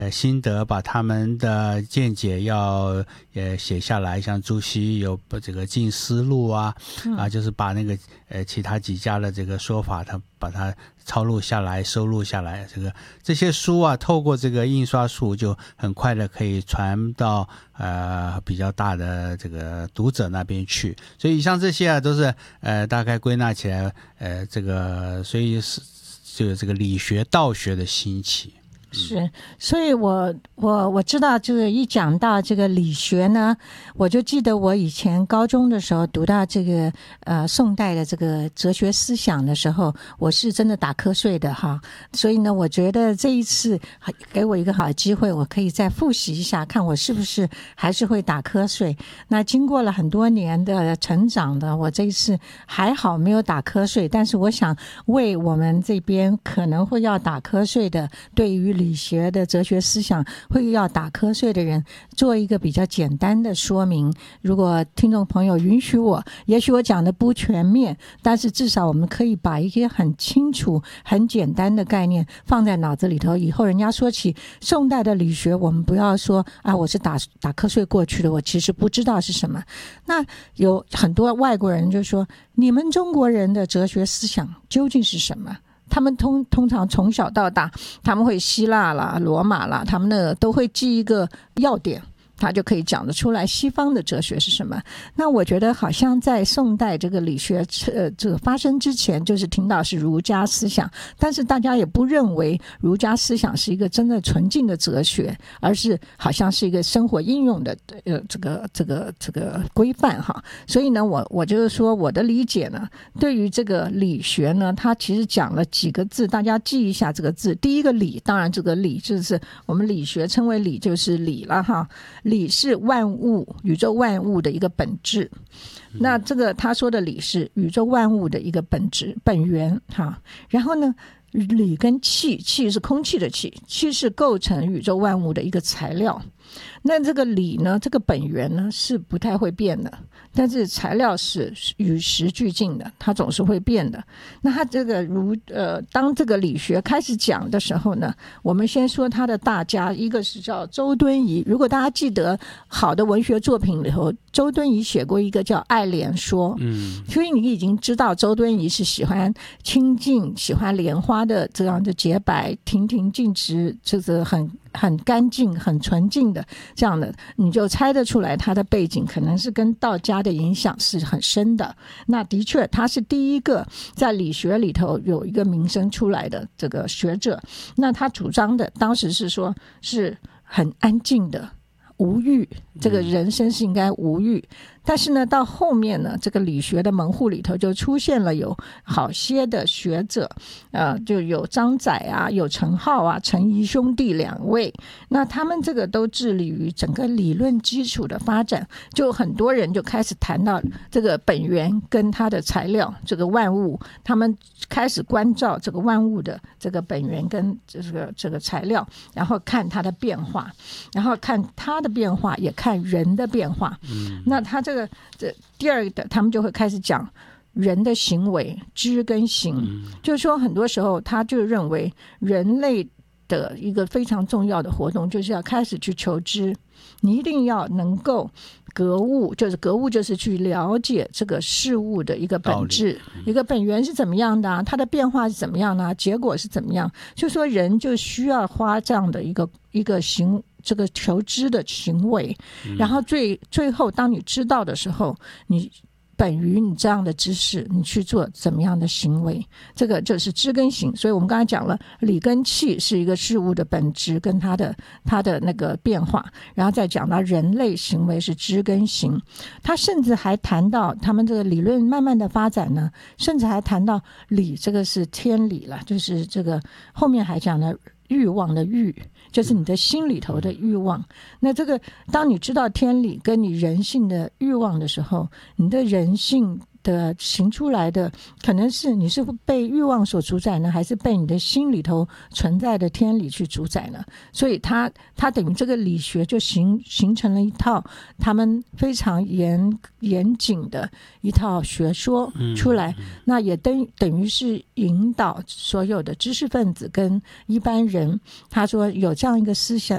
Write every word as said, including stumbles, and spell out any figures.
呃心得，把他们的见解要呃写下来，像朱熹有这个静思录啊，嗯、啊就是把那个呃其他几家的这个说法，他把它抄录下来、收录下来。这个这些书啊，透过这个印刷术，就很快的可以传到呃比较大的这个读者那边去。所以以上这些啊，都是呃大概归纳起来，呃这个所以是就有这个理学道学的兴起。 是，所以我我我知道，这个一讲到这个理学呢，我就记得我以前高中的时候读到这个呃宋代的这个哲学思想的时候，我是真的打瞌睡的哈。所以呢，我觉得这一次给我一个好的机会，我可以再复习一下，看我是不是还是会打瞌睡。那经过了很多年的成长的，我这一次还好没有打瞌睡，但是我想为我们这边可能会要打瞌睡的，对于理学的哲学思想会要打瞌睡的人做一个比较简单的说明。如果听众朋友允许我，也许我讲的不全面，但是至少我们可以把一些很清楚很简单的概念放在脑子里头，以后人家说起宋代的理学，我们不要说啊我是打打瞌睡过去的，我其实不知道是什么。那有很多外国人就说，你们中国人的哲学思想究竟是什么？他们通通常从小到大，他们会希腊啦、罗马啦，他们那都会记一个要点，他就可以讲得出来西方的哲学是什么。那我觉得好像在宋代这个理学呃这个发生之前，就是听到是儒家思想，但是大家也不认为儒家思想是一个真的纯净的哲学，而是好像是一个生活应用的呃这个这个这个规范哈。所以呢，我我就是说我的理解呢，对于这个理学呢，它其实讲了几个字，大家记一下这个字。第一个理，当然这个理就是我们理学称为理，就是理了哈。理是万物宇宙万物的一个本质，那这个他说的理是宇宙万物的一个本质本源哈。然后呢，理跟气，气是空气的气，气是构成宇宙万物的一个材料。那这个理呢，这个本源呢是不太会变的，但是材料是与时俱进的，它总是会变的。那它这个如呃，当这个理学开始讲的时候呢，我们先说它的大家，一个是叫周敦颐。如果大家记得好的文学作品里头，周敦颐写过一个叫《爱莲说》，嗯，所以你已经知道周敦颐是喜欢清净、喜欢莲花的这样的洁白、亭亭净植，这个很很干净、很纯净的这样的，你就猜得出来他的背景可能是跟道家的影响是很深的。那的确他是第一个在理学里头有一个名声出来的这个学者。那他主张的当时是说是很安静的无欲，这个人生是应该无欲。但是呢，到后面呢，这个理学的门户里头就出现了有好些的学者，呃，就有张载啊，有陈浩啊，陈颐兄弟两位。那他们这个都致力于整个理论基础的发展，就很多人就开始谈到这个本源跟它的材料，这个万物，他们开始关照这个万物的这个本源跟这个这个材料，然后看它的变化，然后看它的变化，也看人的变化。嗯，那他这个这第二个，他们就会开始讲人的行为，知跟行，嗯，就是说很多时候他就认为人类的一个非常重要的活动就是要开始去求知，你一定要能够格物，就是格物就是去了解这个事物的一个本质，一个本源是怎么样的啊，它的变化是怎么样的啊，结果是怎么样，就说人就需要花这样的一个一个行这个求知的行为，然后最最后当你知道的时候，你本于你这样的知识，你去做怎么样的行为，这个就是知跟行。所以我们刚才讲了，理跟气是一个事物的本质跟它的它的那个变化，然后再讲到人类行为是知跟行。他甚至还谈到他们这个理论慢慢的发展呢，甚至还谈到理，这个是天理了，就是这个后面还讲了欲望的欲，就是你的心里头的欲望。那这个当你知道天理跟你人性的欲望的时候，你的人性的行出来的可能是你是被欲望所主宰呢，还是被你的心里头存在的天理去主宰呢？所以它它等于这个理学就形形成了一套他们非常严严谨的一套学说出来，嗯嗯、那也等等于是引导所有的知识分子跟一般人，他说有这样一个思想